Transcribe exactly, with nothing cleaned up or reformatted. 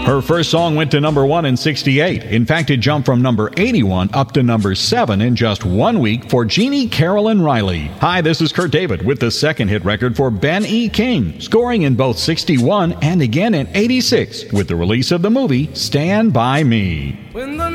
Her first song went to number one in sixty-eight. In fact, it jumped from number eighty-one up to number seven in just one week for Jeannie Carolyn Riley. Hi, this is Kurt David with the second hit record for Ben E. King, scoring in both sixty-one and again in eighty-six with the release of the movie Stand By Me. When the